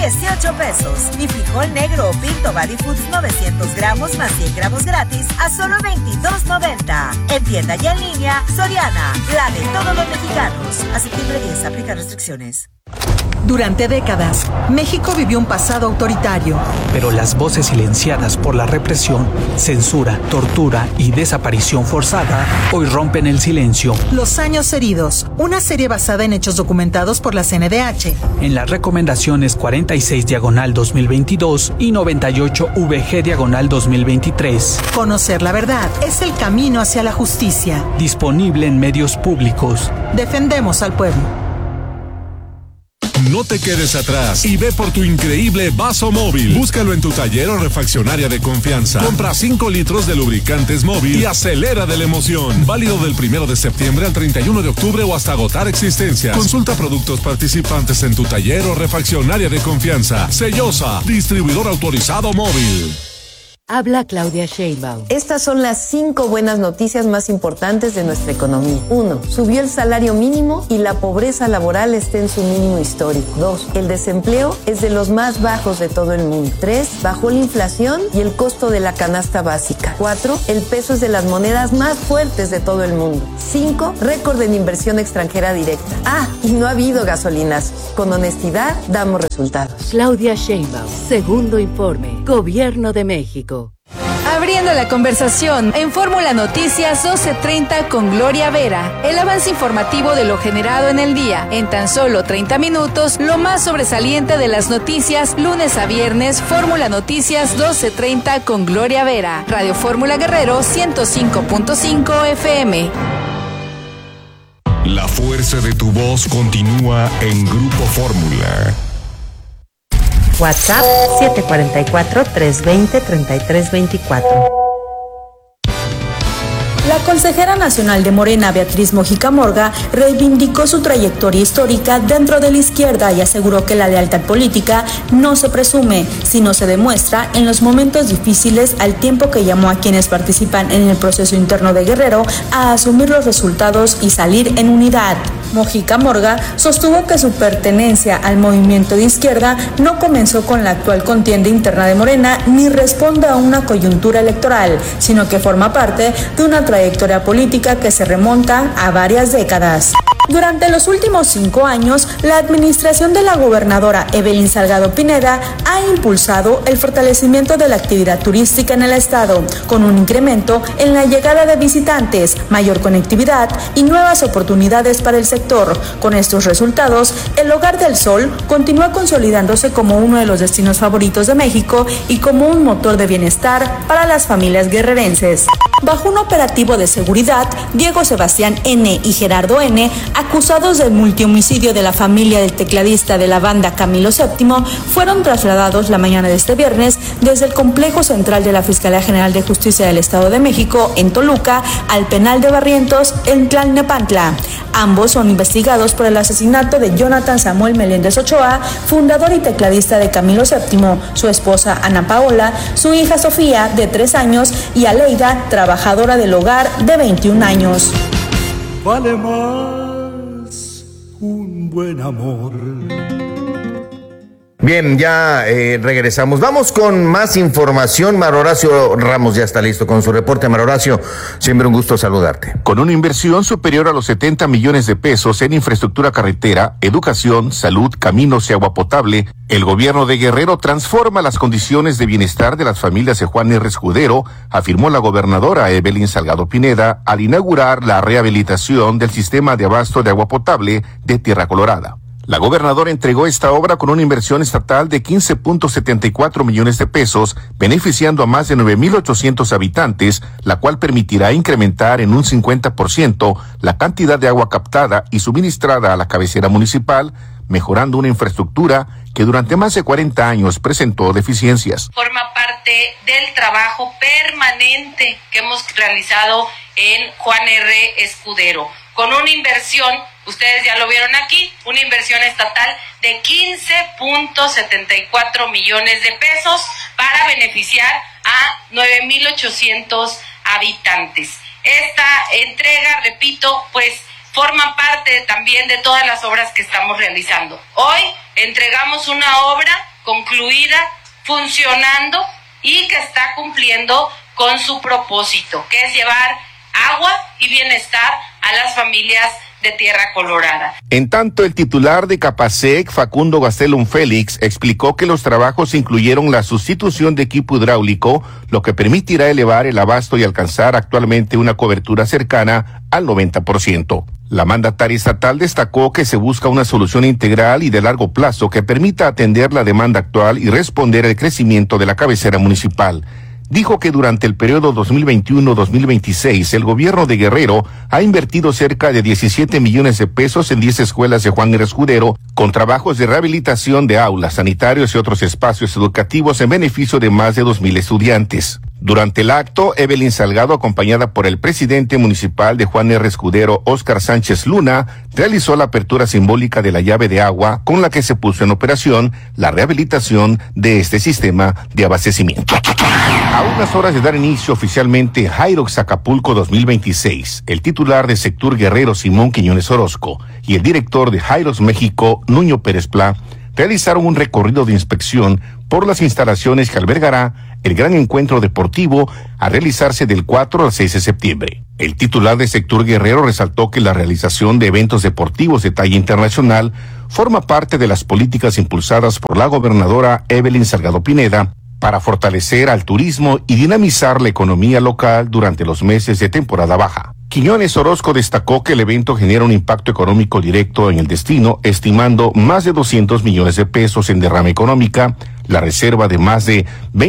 18 pesos. Y frijol negro o pinto Valley Foods 900 gramos más 100 gramos gratis a solo $22.90. En tienda y en línea, Soriana, la de todos los mexicanos. A septiembre 10, aplica restricciones. Durante décadas, México vivió un pasado autoritario. Pero las voces silenciadas por la represión, censura, tortura y desaparición forzada hoy rompen el silencio. Los años heridos, una serie basada en hechos documentados por la CNDH. En las recomendaciones 46/2022 y 98/VG/2023. Conocer la verdad es el camino hacia la justicia. Disponible en medios públicos. Defendemos al pueblo. No te quedes atrás y ve por tu increíble vaso móvil. Búscalo en tu taller o refaccionaria de confianza. Compra 5 litros de lubricantes móvil y acelera de la emoción. Válido del 1 de septiembre al 31 de octubre o hasta agotar existencias. Consulta productos participantes en tu taller o refaccionaria de confianza. Sellosa, distribuidor autorizado móvil. Habla Claudia Sheinbaum. Estas son las 5 buenas noticias más importantes de nuestra economía. 1. Subió el salario mínimo y la pobreza laboral está en su mínimo histórico. 2. El desempleo es de los más bajos de todo el mundo. 3. Bajó la inflación y el costo de la canasta básica. 4. El peso es de las monedas más fuertes de todo el mundo. 5. Récord en inversión extranjera directa. Y no ha habido gasolinas. Con honestidad damos resultados. Claudia Sheinbaum. Segundo informe. Gobierno de México. Abriendo la conversación en Fórmula Noticias 12:30 con Gloria Vera. El avance informativo de lo generado en el día. En tan solo 30 minutos, lo más sobresaliente de las noticias, lunes a viernes, Fórmula Noticias 12:30 con Gloria Vera. Radio Fórmula Guerrero 105.5 FM. La fuerza de tu voz continúa en Grupo Fórmula. WhatsApp 744-320-3324. La consejera nacional de Morena, Beatriz Mojica Morga, reivindicó su trayectoria histórica dentro de la izquierda y aseguró que la lealtad política no se presume, sino se demuestra en los momentos difíciles, al tiempo que llamó a quienes participan en el proceso interno de Guerrero a asumir los resultados y salir en unidad. Mojica Morga sostuvo que su pertenencia al movimiento de izquierda no comenzó con la actual contienda interna de Morena ni responde a una coyuntura electoral, sino que forma parte de una trayectoria política que se remonta a varias décadas. Durante los últimos 5 años, la administración de la gobernadora Evelyn Salgado Pineda ha impulsado el fortalecimiento de la actividad turística en el estado, con un incremento en la llegada de visitantes, mayor conectividad y nuevas oportunidades para el sector. Con estos resultados, el Hogar del Sol continúa consolidándose como uno de los destinos favoritos de México y como un motor de bienestar para las familias guerrerenses. Bajo un operativo de seguridad, Diego Sebastián N. y Gerardo N., acusados del multihomicidio de la familia del tecladista de la banda Camilo VII, fueron trasladados la mañana de este viernes desde el complejo central de la Fiscalía General de Justicia del Estado de México, en Toluca, al penal de Barrientos, en Tlalnepantla. Ambos son investigados por el asesinato de Jonathan Samuel Meléndez Ochoa, fundador y tecladista de Camilo VII, su esposa Ana Paola, su hija Sofía, de 3 años, y Aleida, trabajadora del hogar, de 21 años. Vale más un buen amor. Bien, ya regresamos. Vamos con más información. Mario Horacio Ramos ya está listo con su reporte. Mario Horacio, siempre un gusto saludarte. Con una inversión superior a los 70 millones de pesos en infraestructura carretera, educación, salud, caminos y agua potable, el gobierno de Guerrero transforma las condiciones de bienestar de las familias de Juan R. Escudero, afirmó la gobernadora Evelyn Salgado Pineda al inaugurar la rehabilitación del sistema de abasto de agua potable de Tierra Colorada. La gobernadora entregó esta obra con una inversión estatal de 15.74 millones de pesos, beneficiando a más de 9,800 habitantes, la cual permitirá incrementar en un 50% la cantidad de agua captada y suministrada a la cabecera municipal, mejorando una infraestructura que durante más de 40 años presentó deficiencias. Forma parte del trabajo permanente que hemos realizado en Juan R. Escudero, con una inversión, ustedes ya lo vieron aquí, una inversión estatal de 15.74 millones de pesos para beneficiar a 9,800 habitantes. Esta entrega, repito, pues forma parte también de todas las obras que estamos realizando. Hoy entregamos una obra concluida, funcionando y que está cumpliendo con su propósito, que es llevar agua y bienestar a las familias de Tierra Colorada. En tanto, el titular de Capasec, Facundo Gastelum Félix, explicó que los trabajos incluyeron la sustitución de equipo hidráulico, lo que permitirá elevar el abasto y alcanzar actualmente una cobertura cercana al 90%. La mandataria estatal destacó que se busca una solución integral y de largo plazo que permita atender la demanda actual y responder al crecimiento de la cabecera municipal. Dijo que durante el periodo 2021-2026 el gobierno de Guerrero ha invertido cerca de 17 millones de pesos en 10 escuelas de Juan R. Escudero con trabajos de rehabilitación de aulas, sanitarios y otros espacios educativos en beneficio de más de 2,000 estudiantes. Durante el acto, Evelyn Salgado, acompañada por el presidente municipal de Juan R. Escudero, Óscar Sánchez Luna, realizó la apertura simbólica de la llave de agua con la que se puso en operación la rehabilitación de este sistema de abastecimiento. A unas horas de dar inicio oficialmente Hyrox Acapulco 2026, el titular de Sectur Guerrero, Simón Quiñones Orozco, y el director de Hyrox México, Nuño Pérez Pla, realizaron un recorrido de inspección por las instalaciones que albergará el gran encuentro deportivo a realizarse del 4 al 6 de septiembre. El titular de Sectur Guerrero resaltó que la realización de eventos deportivos de talla internacional forma parte de las políticas impulsadas por la gobernadora Evelyn Salgado Pineda para fortalecer al turismo y dinamizar la economía local durante los meses de temporada baja. Quiñones Orozco destacó que el evento genera un impacto económico directo en el destino, estimando más de 200 millones de pesos en derrama económica, la reserva de más de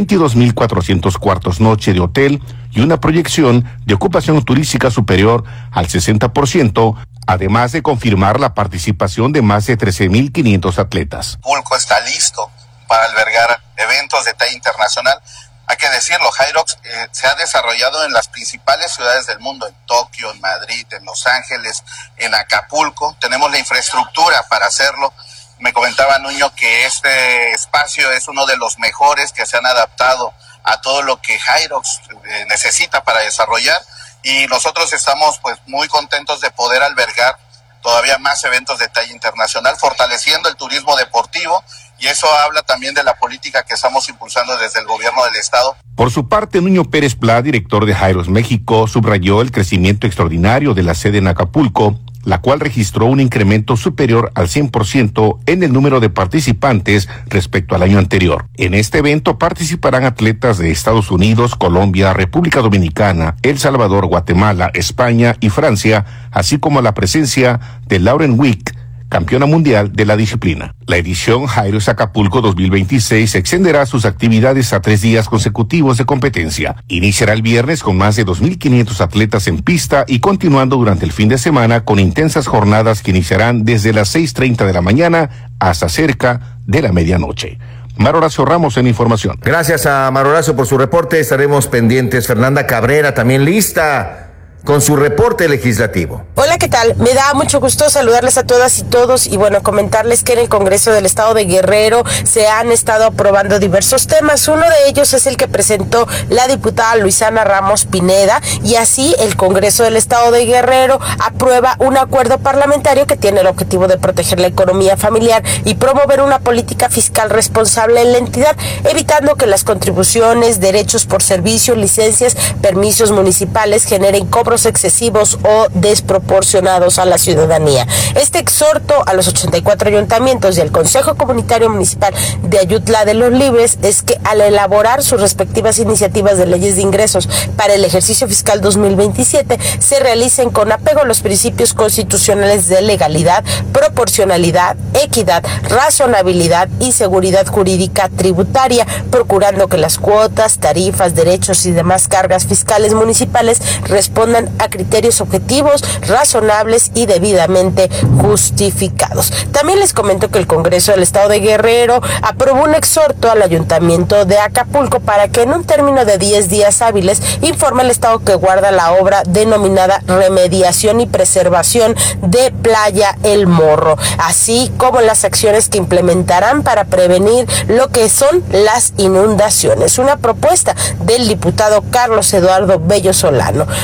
22,400 cuartos noche de hotel y una proyección de ocupación turística superior al 60%, además de confirmar la participación de más de 13,500 atletas. Acapulco está listo para albergar eventos de talla internacional. Hay que decirlo, Hyrox se ha desarrollado en las principales ciudades del mundo, en Tokio, en Madrid, en Los Ángeles, en Acapulco. Tenemos la infraestructura para hacerlo. Me comentaba Nuño que este espacio es uno de los mejores que se han adaptado a todo lo que Hyrox necesita para desarrollar, y nosotros estamos pues muy contentos de poder albergar todavía más eventos de talla internacional, fortaleciendo el turismo deportivo, y eso habla también de la política que estamos impulsando desde el gobierno del estado. Por su parte, Nuño Pérez Pla, director de Hyrox México, subrayó el crecimiento extraordinario de la sede en Acapulco, la cual registró un incremento superior al 100% en el número de participantes respecto al año anterior. En este evento participarán atletas de Estados Unidos, Colombia, República Dominicana, El Salvador, Guatemala, España y Francia, así como la presencia de Lauren Wick, campeona mundial de la disciplina. La edición Hyrox Acapulco 2026 extenderá sus actividades a 3 días consecutivos de competencia. Iniciará el viernes con más de 2,500 atletas en pista y continuando durante el fin de semana con intensas jornadas que iniciarán desde las 6:30 de la mañana hasta cerca de la medianoche. Mar Horacio Ramos en información. Gracias a Mar Horacio por su reporte. Estaremos pendientes. Fernanda Cabrera también lista con su reporte legislativo. Hola, ¿qué tal? Me da mucho gusto saludarles a todas y todos y bueno, comentarles que en el Congreso del Estado de Guerrero se han estado aprobando diversos temas. Uno de ellos es el que presentó la diputada Luisana Ramos Pineda, y así el Congreso del Estado de Guerrero aprueba un acuerdo parlamentario que tiene el objetivo de proteger la economía familiar y promover una política fiscal responsable en la entidad, evitando que las contribuciones, derechos por servicios, licencias, permisos municipales generen cobros excesivos o desproporcionados a la ciudadanía. Este exhorto a los 84 ayuntamientos y al Consejo Comunitario Municipal de Ayutla de los Libres es que al elaborar sus respectivas iniciativas de leyes de ingresos para el ejercicio fiscal 2027 se realicen con apego a los principios constitucionales de legalidad, proporcionalidad, equidad, razonabilidad y seguridad jurídica tributaria, procurando que las cuotas, tarifas, derechos y demás cargas fiscales municipales respondan a criterios objetivos, razonables y debidamente justificados. También les comento que el Congreso del Estado de Guerrero aprobó un exhorto al Ayuntamiento de Acapulco para que en un término de 10 días hábiles informe al Estado que guarda la obra denominada Remediación y Preservación de Playa El Morro, así como las acciones que implementarán para prevenir lo que son las inundaciones. Una propuesta del diputado Carlos Eduardo Bello Solano. Otro tema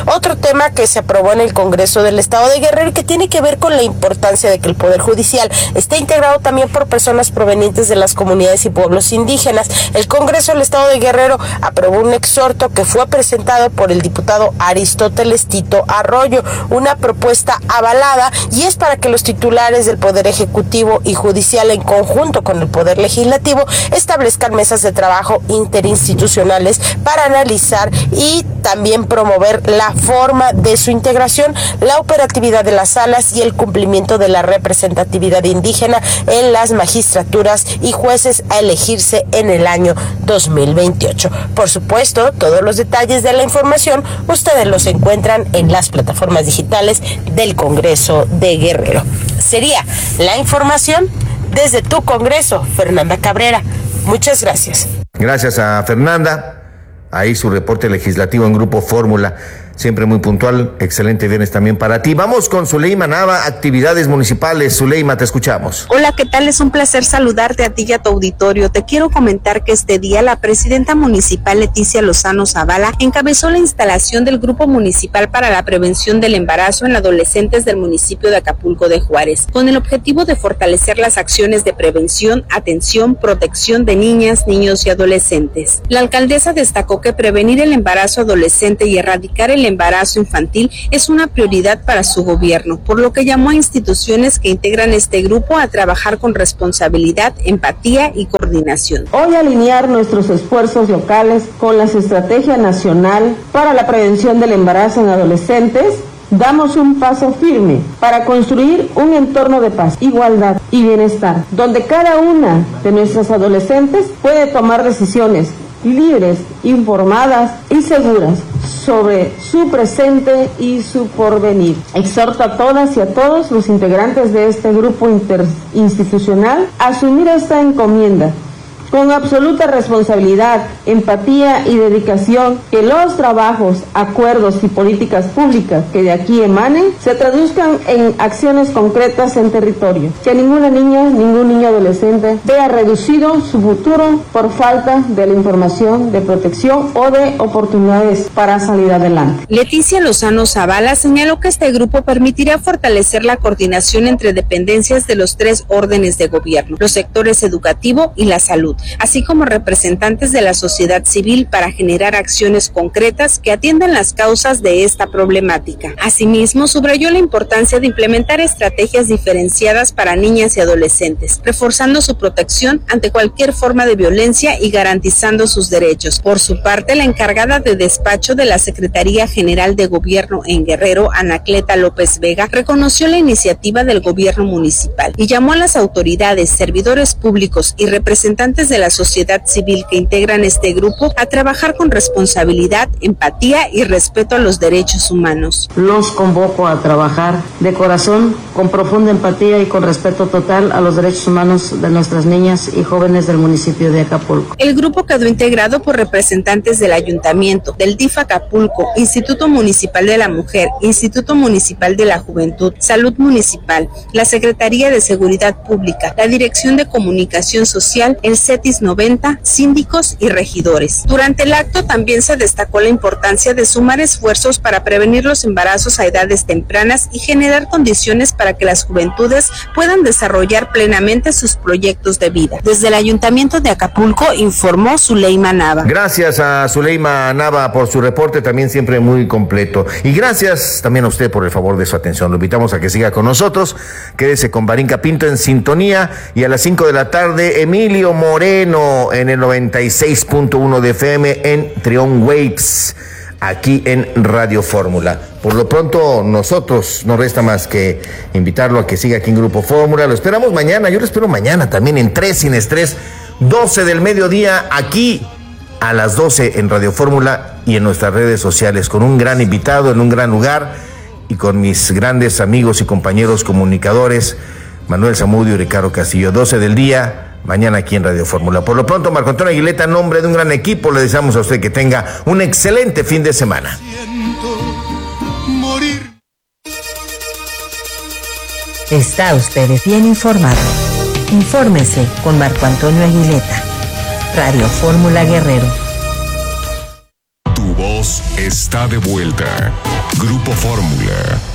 tema que se aprobó en el Congreso del Estado de Guerrero y que tiene que ver con la importancia de que el Poder Judicial esté integrado también por personas provenientes de las comunidades y pueblos indígenas. El Congreso del Estado de Guerrero aprobó un exhorto que fue presentado por el diputado Aristóteles Tito Arroyo, una propuesta avalada, y es para que los titulares del Poder Ejecutivo y Judicial, en conjunto con el Poder Legislativo, establezcan mesas de trabajo interinstitucionales para analizar y también promover la forma de su integración, la operatividad de las salas y el cumplimiento de la representatividad indígena en las magistraturas y jueces a elegirse en el año 2028. Por supuesto, todos los detalles de la información ustedes los encuentran en las plataformas digitales del Congreso de Guerrero. Sería la información desde tu Congreso, Fernanda Cabrera. Muchas gracias. Gracias a Fernanda. Ahí su reporte legislativo en Grupo Fórmula, siempre muy puntual. Excelente viernes también para ti. Vamos con Zuleima Nava, actividades municipales. Zuleima, te escuchamos. Hola, ¿qué tal? Es un placer saludarte a ti y a tu auditorio. Te quiero comentar que este día la presidenta municipal Leticia Lozano Zavala encabezó la instalación del Grupo Municipal para la Prevención del Embarazo en Adolescentes del municipio de Acapulco de Juárez, con el objetivo de fortalecer las acciones de prevención, atención, protección de niñas, niños y adolescentes. La alcaldesa destacó que prevenir el embarazo adolescente y erradicar el embarazo infantil es una prioridad para su gobierno, por lo que llamó a instituciones que integran este grupo a trabajar con responsabilidad, empatía y coordinación. Hoy alinear nuestros esfuerzos locales con la estrategia nacional para la prevención del embarazo en adolescentes, damos un paso firme para construir un entorno de paz, igualdad y bienestar, donde cada una de nuestras adolescentes puede tomar decisiones libres, informadas y seguras sobre su presente y su porvenir. Exhorto a todas y a todos los integrantes de este grupo interinstitucional a asumir esta encomienda con absoluta responsabilidad, empatía y dedicación, que los trabajos, acuerdos y políticas públicas que de aquí emanen se traduzcan en acciones concretas en territorio, que ninguna niña, ningún niño adolescente vea reducido su futuro por falta de la información, de protección o de oportunidades para salir adelante. Leticia Lozano Zavala señaló que este grupo permitirá fortalecer la coordinación entre dependencias de los 3 órdenes de gobierno, los sectores educativo y la salud, así como representantes de la sociedad civil para generar acciones concretas que atiendan las causas de esta problemática. Asimismo, subrayó la importancia de implementar estrategias diferenciadas para niñas y adolescentes, reforzando su protección ante cualquier forma de violencia y garantizando sus derechos. Por su parte, la encargada de despacho de la Secretaría General de Gobierno en Guerrero, Anacleta López Vega, reconoció la iniciativa del gobierno municipal y llamó a las autoridades, servidores públicos y representantes de la sociedad civil que integran este grupo a trabajar con responsabilidad, empatía y respeto a los derechos humanos. Los convoco a trabajar de corazón, con profunda empatía y con respeto total a los derechos humanos de nuestras niñas y jóvenes del municipio de Acapulco. El grupo quedó integrado por representantes del Ayuntamiento, del DIF Acapulco, Instituto Municipal de la Mujer, Instituto Municipal de la Juventud, Salud Municipal, la Secretaría de Seguridad Pública, la Dirección de Comunicación Social, el CETIS 90, síndicos y regidores. Durante el acto también se destacó la importancia de sumar esfuerzos para prevenir los embarazos a edades tempranas y generar condiciones para que las juventudes puedan desarrollar plenamente sus proyectos de vida. Desde el Ayuntamiento de Acapulco informó Zuleima Nava. Gracias a Zuleima Nava por su reporte, también siempre muy completo. Y gracias también a usted por el favor de su atención. Lo invitamos a que siga con nosotros. Quédese con Barinca Pinto en sintonía y a las 5 de la tarde Emilio Moreno en el 96.1 de FM en Trion Waves, aquí en Radio Fórmula. Por lo pronto, nosotros no resta más que invitarlo a que siga aquí en Grupo Fórmula. Lo esperamos mañana, yo lo espero mañana también en 3 sin estrés, 12 del mediodía, aquí a las 12 en Radio Fórmula y en nuestras redes sociales, con un gran invitado en un gran lugar y con mis grandes amigos y compañeros comunicadores, Manuel Zamudio y Ricardo Castillo. 12 del día, mañana aquí en Radio Fórmula. Por lo pronto, Marco Antonio Aguileta, en nombre de un gran equipo, le deseamos a usted que tenga un excelente fin de semana. Está usted bien informado. Infórmese con Marco Antonio Aguileta. Radio Fórmula Guerrero. Tu voz Unidos está de vuelta. Grupo Fórmula.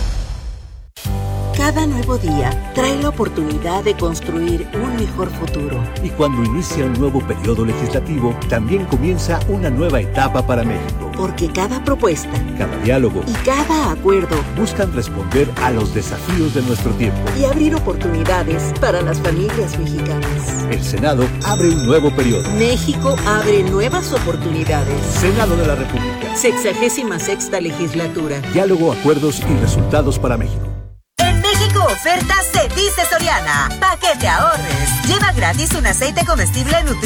Cada nuevo día trae la oportunidad de construir un mejor futuro. Y cuando inicia un nuevo periodo legislativo, también comienza una nueva etapa para México. Porque cada propuesta, cada diálogo y cada acuerdo buscan responder a los desafíos de nuestro tiempo y abrir oportunidades para las familias mexicanas. El Senado abre un nuevo periodo. México abre nuevas oportunidades. Senado de la República. 66ª legislatura. Diálogo, acuerdos y resultados para México. Ofertas se dice Soriana. Pa' que te ahorres. Lleva gratis un aceite comestible nutritivo